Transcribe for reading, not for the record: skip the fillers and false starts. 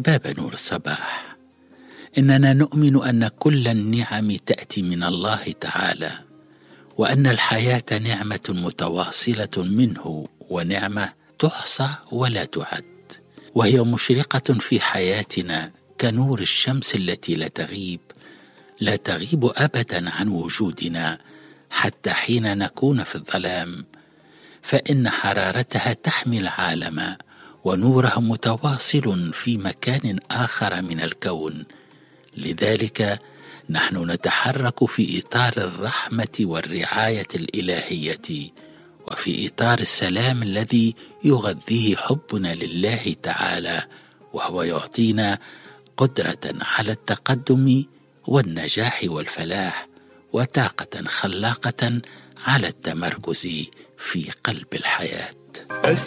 أحباب نور الصباح، إننا نؤمن أن كل النعم تأتي من الله تعالى، وأن الحياة نعمة متواصلة منه، ونعمة تحصى ولا تعد، وهي مشرقة في حياتنا كنور الشمس التي لا تغيب أبدا عن وجودنا حتى حين نكون في الظلام، فإن حرارتها تحمي العالم، ونورها متواصل في مكان آخر من الكون. لذلك نحن نتحرك في إطار الرحمة والرعاية الإلهية، وفي إطار السلام الذي يغذيه حبنا لله تعالى، وهو يعطينا قدرة على التقدم والنجاح والفلاح، وطاقة خلاقة على التمركز في قلب الحياة.